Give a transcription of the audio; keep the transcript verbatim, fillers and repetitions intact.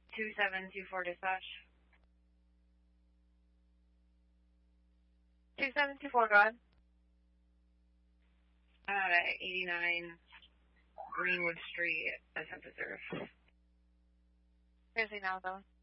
two seven two four dispatch. two seven two four, go ahead. I'm at eighty-nine Greenwood Street, attempt to serve. Seriously now, though.